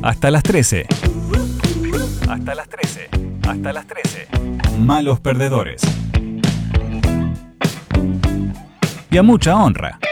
Hasta las 13. Hasta las 13. Hasta las 13. Malos perdedores. Y a mucha honra.